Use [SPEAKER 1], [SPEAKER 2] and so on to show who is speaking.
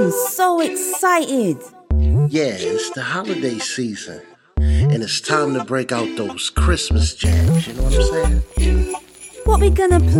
[SPEAKER 1] I'm so excited.
[SPEAKER 2] Yeah, it's the holiday season. And it's time to break out those Christmas jams, you know what I'm saying?
[SPEAKER 1] What we gonna play?